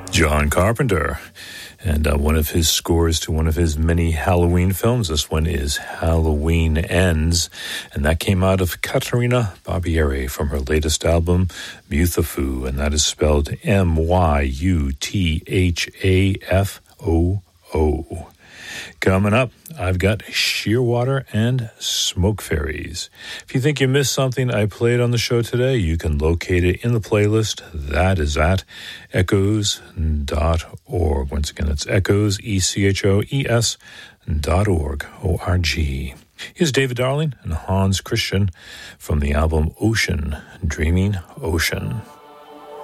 John Carpenter, and one of his scores to one of his many Halloween films. This one is Halloween Ends, and that came out of Caterina Barbieri from her latest album, Muthafu, and that is spelled Myuthafoo. Coming up, I've got Shearwater and Smoke Fairies. If you think you missed something I played on the show today, you can locate it in the playlist. That is at echoes.org. Once again, it's echoes, ECHOES.org, O-R-G. Here's David Darling and Hans Christian from the album Ocean, Dreaming Ocean.